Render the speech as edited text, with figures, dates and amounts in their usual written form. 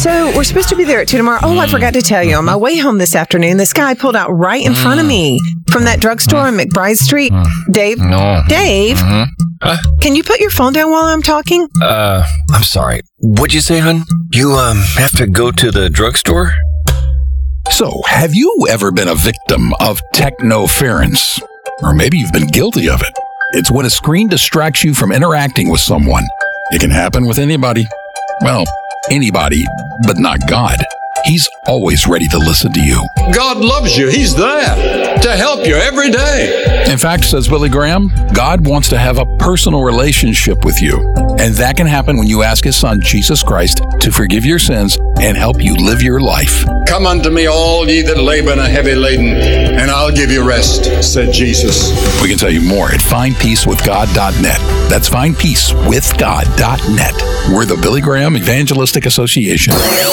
So we're supposed to be there at 2 tomorrow. Oh, I forgot to tell you. On my way home this afternoon, this guy pulled out right in front of me from that drugstore on McBride Street. Dave? No. Dave? Can you put your phone down while I'm talking? I'm sorry. What'd you say, hon? You, have to go to the drugstore? So, have you ever been a victim of technoference? Or maybe you've been guilty of it. It's when a screen distracts you from interacting with someone. It can happen with anybody. Well, anybody, but not God. He's always ready to listen to you. God loves you. He's there to help you every day. In fact, says Billy Graham, God wants to have a personal relationship with you. And that can happen when you ask his son, Jesus Christ, to forgive your sins and help you live your life. Come unto me, all ye that labor and are heavy laden, and I'll give you rest, said Jesus. We can tell you more at findpeacewithgod.net. That's findpeacewithgod.net. We're the Billy Graham Evangelistic Association.